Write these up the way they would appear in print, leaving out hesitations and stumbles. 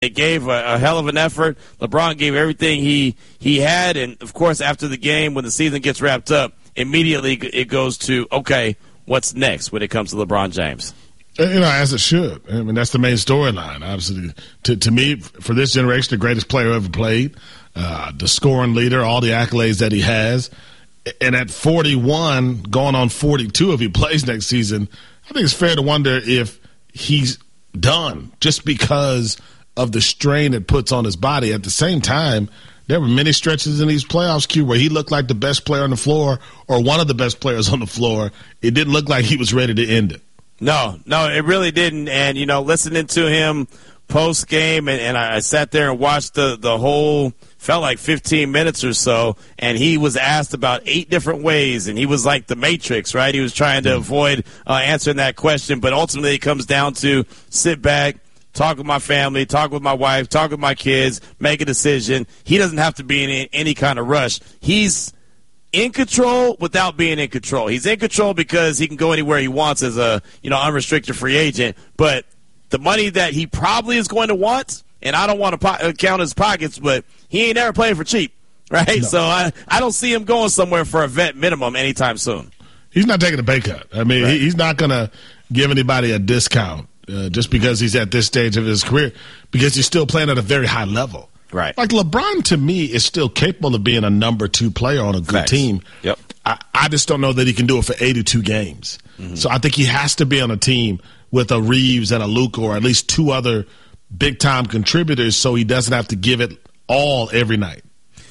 They gave a hell of an effort. LeBron gave everything he had, and, of course, after the game, when the season gets wrapped up, immediately it goes to, okay, what's next when it comes to LeBron James? As it should. I mean, that's the main storyline, obviously. To me, for this generation, the greatest player ever played, the scoring leader, all the accolades that he has. And at 41, going on 42 if he plays next season, I think it's fair to wonder if he's done just because of the strain it puts on his body. At the same time, there were many stretches in these playoffs, Q, where he looked like the best player on the floor or one of the best players on the floor. It didn't look like he was ready to end it. No, it really didn't. And, listening to him post-game, and I sat there and watched the whole, felt like 15 minutes or so, and he was asked about 8 different ways, and he was like the Matrix, right? He was trying to avoid answering that question, but ultimately it comes down to sit back, talk with my family, talk with my wife, talk with my kids, make a decision. He doesn't have to be in any kind of rush. He's in control without being in control. He's in control because he can go anywhere he wants as a unrestricted free agent. But the money that he probably is going to want, and I don't want to count his pockets, but he ain't ever playing for cheap, right? No. So I don't see him going somewhere for a vet minimum anytime soon. He's not taking a pay cut. I mean, right. He's not going to give anybody a discount just because he's at this stage of his career, because he's still playing at a very high level. Right. Like LeBron, to me, is still capable of being a number 2 player on a good team. Yep. I just don't know that he can do it for 82 games. Mm-hmm. So I think he has to be on a team with a Reeves and a Luka, or at least 2 other big-time contributors, so he doesn't have to give it all every night.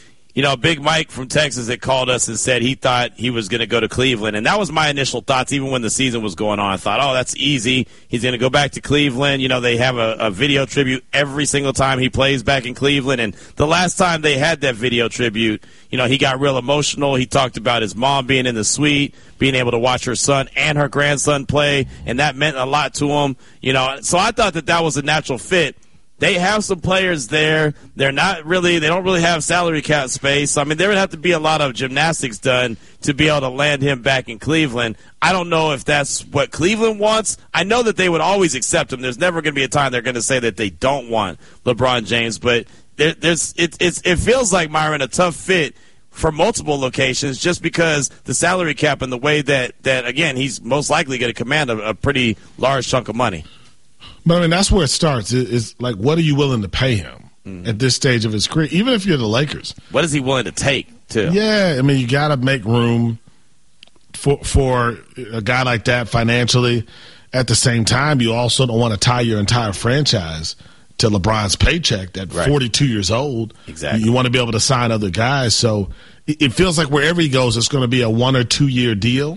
Big Mike from Texas had called us and said he thought he was going to go to Cleveland. And that was my initial thoughts, even when the season was going on. I thought, that's easy. He's going to go back to Cleveland. They have a video tribute every single time he plays back in Cleveland. And the last time they had that video tribute, he got real emotional. He talked about his mom being in the suite, being able to watch her son and her grandson play, and that meant a lot to him. So I thought that was a natural fit. They have some players there. They don't really have salary cap space. I mean, there would have to be a lot of gymnastics done to be able to land him back in Cleveland. I don't know if that's what Cleveland wants. I know that they would always accept him. There's never going to be a time they're going to say that they don't want LeBron James, but it feels like, Myron, a tough fit for multiple locations just because the salary cap and the way that again, he's most likely going to command a pretty large chunk of money. But, I mean, that's where it starts. It's like, what are you willing to pay him at this stage of his career, even if you're the Lakers? What is he willing to take, too? Yeah, I mean, you got to make room for a guy like that financially. At the same time, you also don't want to tie your entire franchise to LeBron's paycheck at 42 years old. Exactly. You want to be able to sign other guys. So it feels like wherever he goes, it's going to be a 1 or 2 year deal.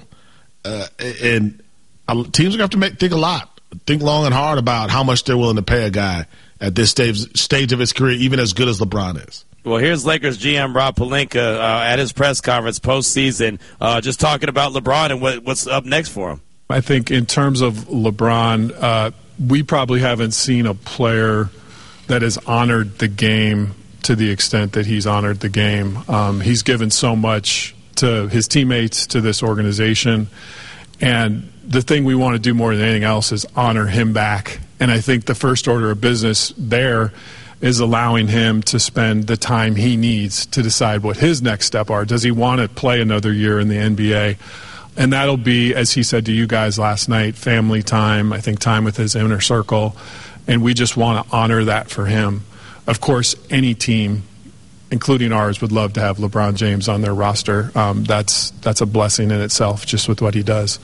And teams are going to have to think a lot. Think long and hard about how much they're willing to pay a guy at this stage of his career, even as good as LeBron is. Well, here's Lakers GM Rob Pelinka at his press conference postseason, just talking about LeBron and what's up next for him. I think in terms of LeBron, we probably haven't seen a player that has honored the game to the extent that he's honored the game. He's given so much to his teammates, to this organization, and the thing we want to do more than anything else is honor him back. And I think the first order of business there is allowing him to spend the time he needs to decide what his next step are. Does he want to play another year in the NBA? And that'll be, as he said to you guys last night, family time, I think time with his inner circle. And we just want to honor that for him. Of course, any team, including ours, would love to have LeBron James on their roster. That's a blessing in itself, just with what he does.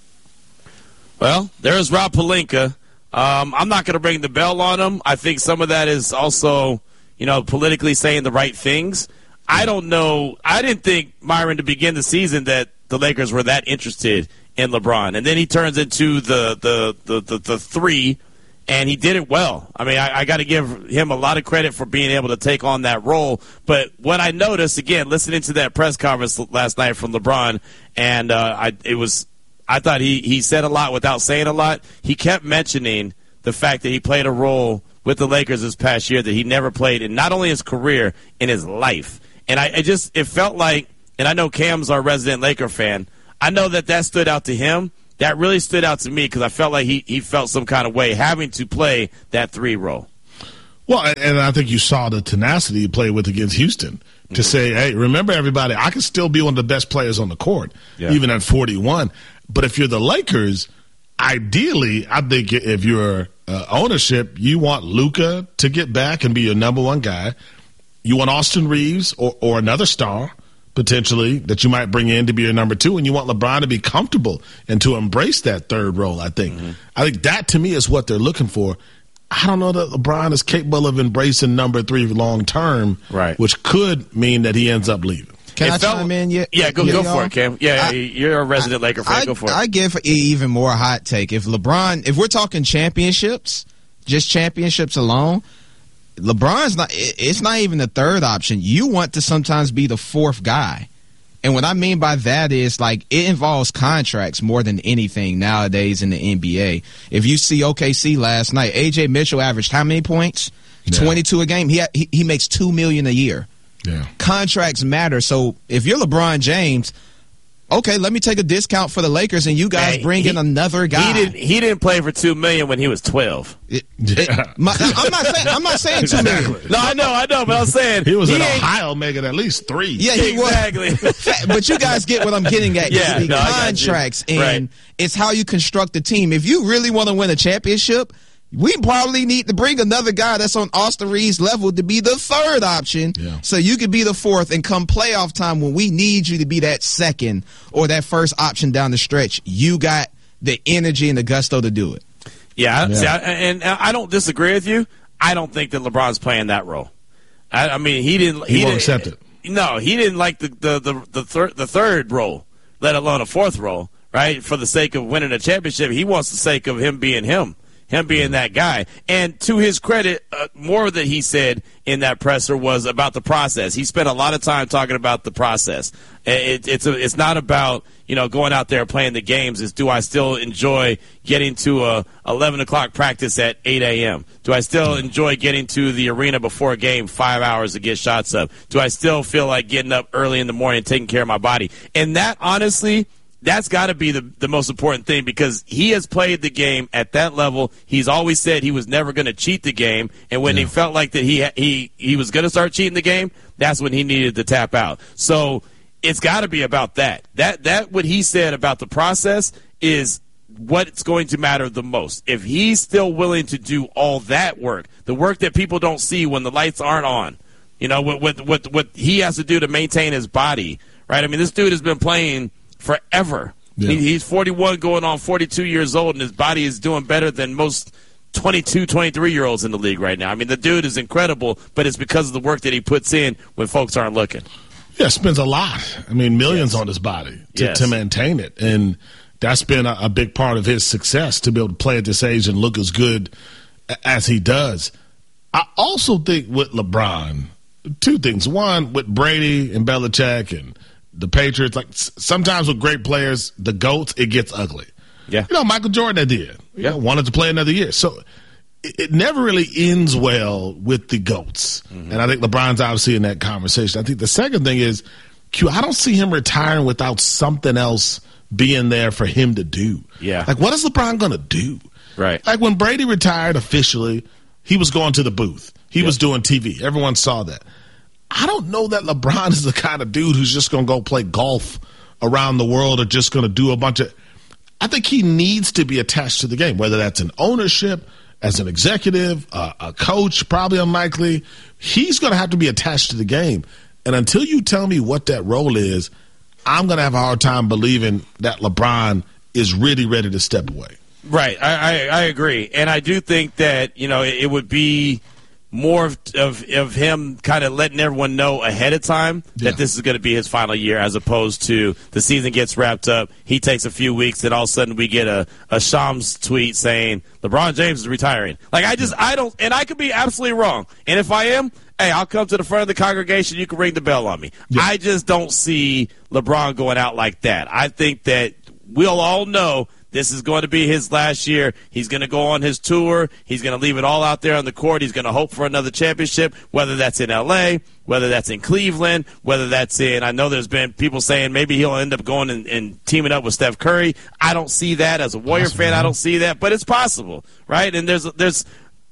Well, there's Rob Pelinka. I'm not going to ring the bell on him. I think some of that is also, politically saying the right things. I don't know. I didn't think, Myron, to begin the season that the Lakers were that interested in LeBron. And then he turns into the 3, and he did it well. I mean, I got to give him a lot of credit for being able to take on that role. But what I noticed, again, listening to that press conference last night from LeBron, and I thought he said a lot without saying a lot. He kept mentioning the fact that he played a role with the Lakers this past year that he never played in not only his career, in his life. And it felt like, and I know Cam's our resident Laker fan, I know that stood out to him. That really stood out to me because I felt like he felt some kind of way having to play that 3 role. Well, and I think you saw the tenacity he played with against Houston to say, hey, remember everybody, I can still be one of the best players on the court, even at 41. But if you're the Lakers, ideally, I think if you're ownership, you want Luka to get back and be your number one guy. You want Austin Reeves or another star, potentially, that you might bring in to be your number two, and you want LeBron to be comfortable and to embrace that third role, I think. I think that, to me, is what they're looking for. I don't know that LeBron is capable of embracing number three long term, which could mean that he ends up leaving. Can I chime in? Yeah, go for it, Cam. Yeah, you're a resident Laker fan. Go for it. I give even more hot take. If we're talking championships, just championships alone, LeBron's it's not even the third option. You want to sometimes be the fourth guy. And what I mean by that is, like, it involves contracts more than anything nowadays in the NBA. If you see OKC last night, A.J. Mitchell averaged how many points? 22 a game. He makes $2 million a year. Yeah. Contracts matter. So if you're LeBron James, okay, let me take a discount for the Lakers, and you guys bring in another guy. He didn't play for $2 million when he was 12. I'm not saying $2 million. No, I know, but I'm saying he was in Ohio making at least $3. Yeah, he exactly. was. But you guys get what I'm getting at. Contracts, and it's how you construct the team. If you really want to win a championship, we probably need to bring another guy that's on Austin Reeves' level to be the third option, so you could be the fourth, and come playoff time when we need you to be that second or that first option down the stretch, you got the energy and the gusto to do it. Yeah. See, I don't disagree with you. I don't think that LeBron's playing that role. I mean, he didn't. He won't accept it. No, he didn't like the third role, let alone a fourth role. Right, for the sake of winning a championship, he wants the sake of him being him. Him being that guy. And to his credit, more that he said in that presser was about the process. He spent a lot of time talking about the process. It's not about, going out there playing the games. It's, do I still enjoy getting to a 11 o'clock practice at 8 a.m.? Do I still enjoy getting to the arena before a game 5 hours to get shots up? Do I still feel like getting up early in the morning and taking care of my body? And that, honestly, that's got to be the most important thing, because he has played the game at that level. He's always said he was never going to cheat the game, and when he felt like that he was going to start cheating the game, that's when he needed to tap out. So it's got to be about that. That what he said about the process is what's going to matter the most. If he's still willing to do all that work, the work that people don't see when the lights aren't on, what he has to do to maintain his body, right? I mean, this dude has been playing forever. He's 41 going on 42 years old, and his body is doing better than most 22, 23-year-olds in the league right now. I mean, the dude is incredible, but it's because of the work that he puts in when folks aren't looking. Yeah, spends a lot. I mean, millions on his body to maintain it. And that's been a big part of his success, to be able to play at this age and look as good as he does. I also think with LeBron, two things. One, with Brady and Belichick and the Patriots, like sometimes with great players, the GOATs, it gets ugly. Yeah. Michael Jordan did. Wanted to play another year. So it never really ends well with the GOATs. Mm-hmm. And I think LeBron's obviously in that conversation. I think the second thing is, I don't see him retiring without something else being there for him to do. Yeah. Like, what is LeBron going to do? Right. Like, when Brady retired officially, he was going to the booth. He was doing TV. Everyone saw that. I don't know that LeBron is the kind of dude who's just going to go play golf around the world or just going to do a bunch of – I think he needs to be attached to the game, whether that's an ownership, as an executive, a coach, probably unlikely. He's going to have to be attached to the game. And until you tell me what that role is, I'm going to have a hard time believing that LeBron is really ready to step away. Right. I agree. And I do think that, it would be – more of him kind of letting everyone know ahead of time that this is going to be his final year, as opposed to the season gets wrapped up, he takes a few weeks, and all of a sudden we get a Shams tweet saying LeBron James is retiring. Like, I don't, and I could be absolutely wrong. And if I am, hey, I'll come to the front of the congregation. You can ring the bell on me. Yeah. I just don't see LeBron going out like that. I think that we'll all know this is going to be his last year. He's going to go on his tour. He's going to leave it all out there on the court. He's going to hope for another championship, whether that's in L.A., whether that's in Cleveland, whether that's in – I know there's been people saying maybe he'll end up going and teaming up with Steph Curry. I don't see that. As a Warrior fan, I don't see that. But it's possible, right? And there's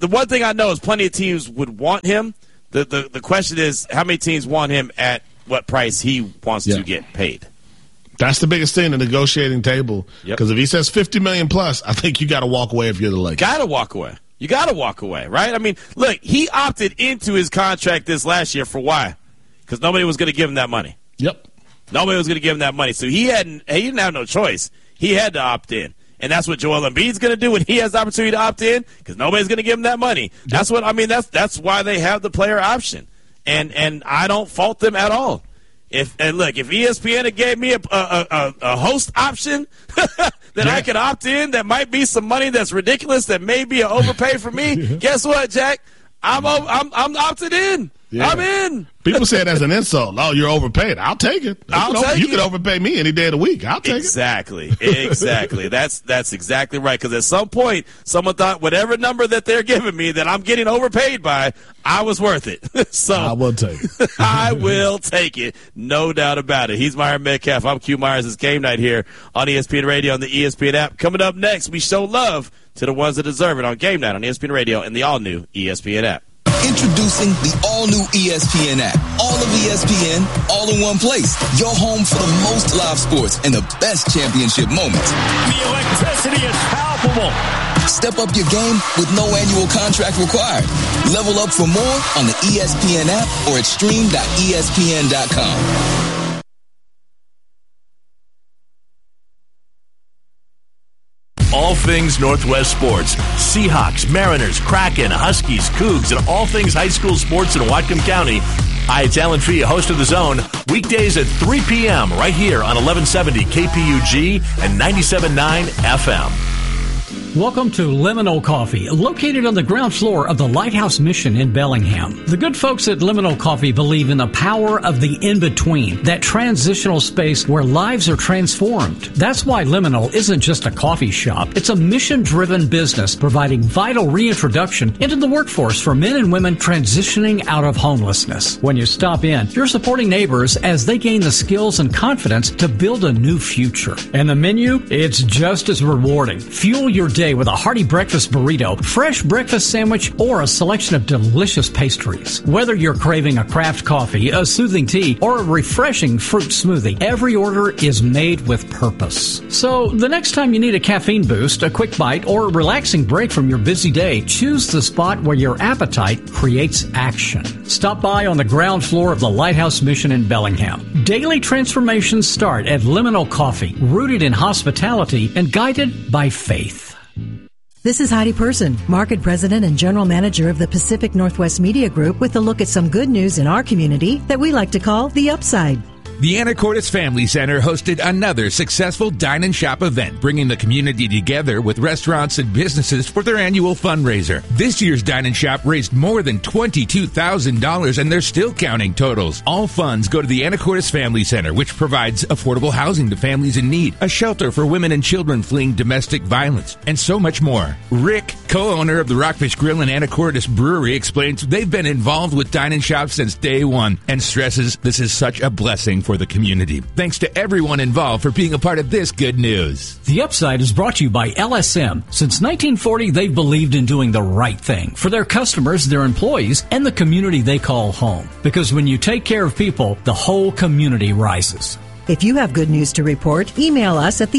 the one thing I know is plenty of teams would want him. The question is, how many teams want him at what price he wants to get paid? That's the biggest thing, the negotiating table. Because if he says $50 million plus, I think you got to walk away if you're the Lakers. Got to walk away. You got to walk away, right? I mean, look, he opted into his contract this last year for why? Because nobody was going to give him that money. Yep. Nobody was going to give him that money. So he didn't have no choice. He had to opt in. And that's what Joel Embiid's going to do when he has the opportunity to opt in, because nobody's going to give him that money. That's what I mean. That's why they have the player option. And I don't fault them at all. If ESPN had gave me a host option that I could opt in, that might be some money that's ridiculous, that may be an overpay for me. Guess what, Jack? I'm opted in. Yeah. I'm in. People say it as an insult. Oh, you're overpaid. I'll take it. You can overpay me any day of the week. I'll take it. Exactly. That's exactly right. Because at some point, someone thought whatever number that they're giving me that I'm getting overpaid by, I was worth it. So I will take it. I will take it. No doubt about it. He's Myron Metcalf. I'm Q Myers. It's Game Night here on ESPN Radio on the ESPN app. Coming up next, we show love to the ones that deserve it on Game Night on ESPN Radio and the all-new ESPN app. Introducing the all-new ESPN app. All of ESPN, all in one place. Your home for the most live sports and the best championship moments. The electricity is palpable. Step up your game with no annual contract required. Level up for more on the ESPN app or at stream.espn.com. All things Northwest sports. Seahawks, Mariners, Kraken, Huskies, Cougs, and all things high school sports in Whatcom County. Hi, it's Alan Fee, host of The Zone. Weekdays at 3 p.m. right here on 1170 KPUG and 97.9 FM. Welcome to Liminal Coffee, located on the ground floor of the Lighthouse Mission in Bellingham. The good folks at Liminal Coffee believe in the power of the in-between, that transitional space where lives are transformed. That's why Liminal isn't just a coffee shop. It's a mission-driven business providing vital reintroduction into the workforce for men and women transitioning out of homelessness. When you stop in, you're supporting neighbors as they gain the skills and confidence to build a new future. And the menu? It's just as rewarding. Fuel your day with a hearty breakfast burrito, fresh breakfast sandwich, or a selection of delicious pastries. Whether you're craving a craft coffee, a soothing tea, or a refreshing fruit smoothie, every order is made with purpose. So the next time you need a caffeine boost, a quick bite, or a relaxing break from your busy day, choose the spot where your appetite creates action. Stop by on the ground floor of the Lighthouse Mission in Bellingham. Daily transformations start at Liminal Coffee, rooted in hospitality and guided by faith. This is Heidi Person, Market President and General Manager of the Pacific Northwest Media Group, with a look at some good news in our community that we like to call The Upside. The Anacortes Family Center hosted another successful Dine and Shop event, bringing the community together with restaurants and businesses for their annual fundraiser. This year's Dine and Shop raised more than $22,000, and they're still counting totals. All funds go to the Anacortes Family Center, which provides affordable housing to families in need, a shelter for women and children fleeing domestic violence, and so much more. Rick, co-owner of the Rockfish Grill and Anacortes Brewery, explains they've been involved with Dine and Shop since day one, and stresses this is such a blessing for the community. Thanks to everyone involved for being a part of this good news. The Upside is brought to you by LSM. Since 1940, they've believed in doing the right thing for their customers, their employees, and the community they call home. Because when you take care of people, the whole community rises. If you have good news to report, email us at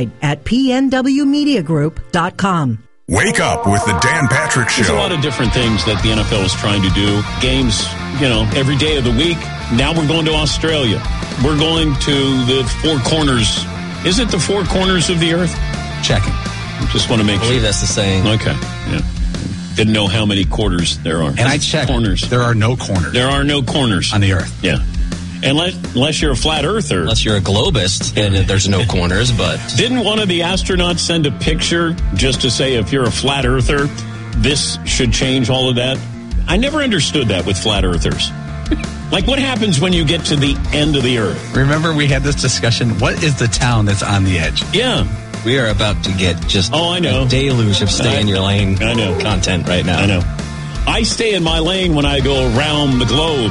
theupside@pnwmediagroup.com. Wake up with the Dan Patrick Show. There's a lot of different things that the NFL is trying to do. Games, every day of the week. Now we're going to Australia. We're going to the four corners. Is it the four corners of the earth? Checking. Just want to make sure. I believe that's the saying. Okay. Yeah. Didn't know how many quarters there are. And I checked. Corners. There are no corners. There are no corners. On the earth. Yeah. Unless you're a flat earther. Unless you're a globist, then there's no corners, but... Didn't one of the astronauts send a picture just to say if you're a flat earther, this should change all of that? I never understood that with flat earthers. Like, what happens when you get to the end of the earth? Remember we had this discussion, what is the town that's on the edge? Yeah. We are about to get just I know. a deluge of stay in your lane content right now. I know. I stay in my lane when I go around the globe.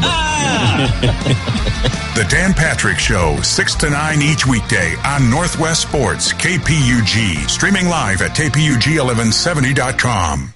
The Dan Patrick Show, 6 to 9 each weekday on Northwest Sports, KPUG. Streaming live at KPUG1170.com.